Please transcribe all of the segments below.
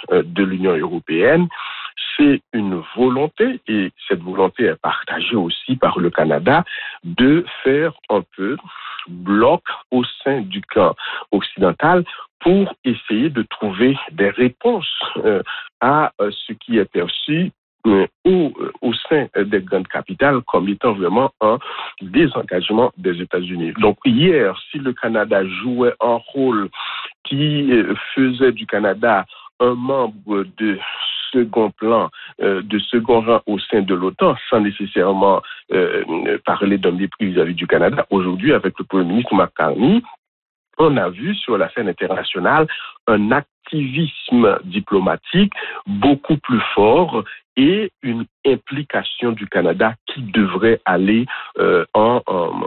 de l'Union européenne, c'est une volonté, et cette volonté est partagée aussi par le Canada, de faire un peu bloc au sein du camp occidental pour essayer de trouver des réponses à ce qui est perçu au sein des grandes capitales comme étant vraiment un désengagement des États-Unis. Donc hier, si le Canada jouait un rôle qui faisait du Canada un membre de second plan, de second rang au sein de l'OTAN, sans nécessairement parler d'un mépris vis-à-vis du Canada, aujourd'hui, avec le Premier ministre McCartney, on a vu sur la scène internationale un activisme diplomatique beaucoup plus fort et une implication du Canada qui devrait aller en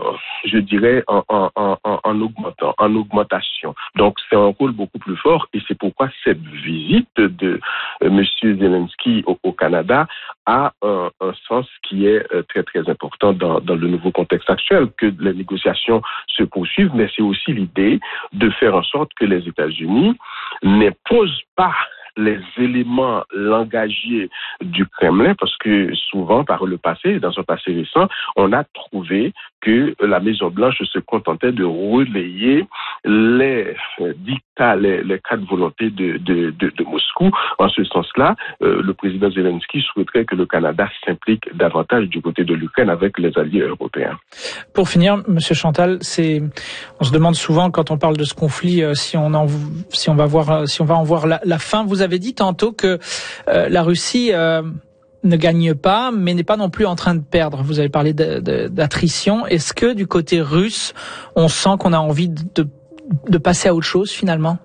augmentation. Donc c'est un rôle beaucoup plus fort et c'est pourquoi cette visite de M. Zelensky au Canada a un sens qui est très très important dans le nouveau contexte actuel, que les négociations se poursuivent, mais c'est aussi l'idée de faire en sorte que les États-Unis n'imposent pas les éléments langagiers du Kremlin, parce que souvent, par le passé, dans un passé récent, on a trouvé que la Maison-Blanche se contentait de relayer les dictats, les cas de volonté de Moscou. En ce sens-là, le président Zelensky souhaiterait que le Canada s'implique davantage du côté de l'Ukraine avec les alliés européens. Pour finir, Monsieur Chantal, on se demande souvent quand on parle de ce conflit si on va en voir la fin. Vous avez dit tantôt que la Russie ne gagne pas, mais n'est pas non plus en train de perdre. Vous avez parlé d'attrition. Est-ce que du côté russe, on sent qu'on a envie de passer à autre chose finalement?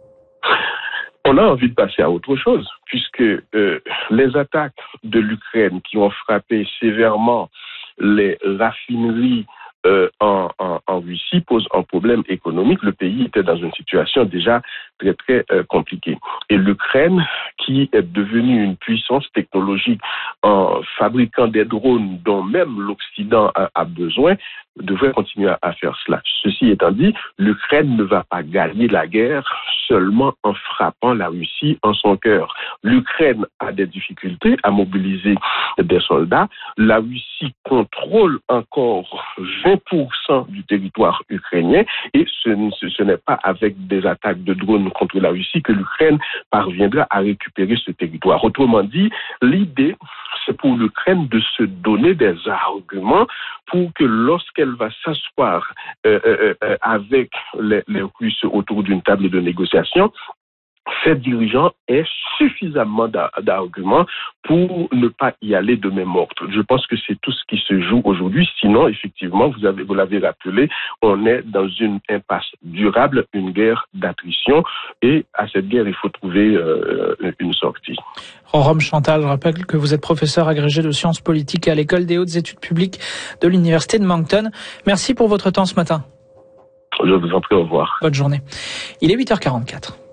On a envie de passer à autre chose, puisque les attaques de l'Ukraine qui ont frappé sévèrement les raffineries en Russie pose un problème économique. Le pays était dans une situation déjà très très compliquée. Et l'Ukraine, qui est devenue une puissance technologique en fabriquant des drones dont même l'Occident a besoin, devrait continuer à faire cela. Ceci étant dit, l'Ukraine ne va pas gagner la guerre seulement en frappant la Russie en son cœur. L'Ukraine a des difficultés à mobiliser des soldats. La Russie contrôle encore 20% du territoire ukrainien et ce n'est pas avec des attaques de drones contre la Russie que l'Ukraine parviendra à récupérer ce territoire. Autrement dit, l'idée, c'est pour l'Ukraine de se donner des arguments pour que lorsqu'elle va s'asseoir avec les Russes autour d'une table de négociation, ces dirigeants aient suffisamment d'arguments pour ne pas y aller de main morte. Je pense que c'est tout ce qui se joue aujourd'hui. Sinon, effectivement, vous l'avez rappelé, on est dans une impasse durable, une guerre d'attrition. Et à cette guerre, il faut trouver une sortie. Rome Chantal, je rappelle que vous êtes professeur agrégé de sciences politiques à l'École des hautes études publiques de l'Université de Moncton. Merci pour votre temps ce matin. Je vous en prie, au revoir. Bonne journée. Il est 8h44.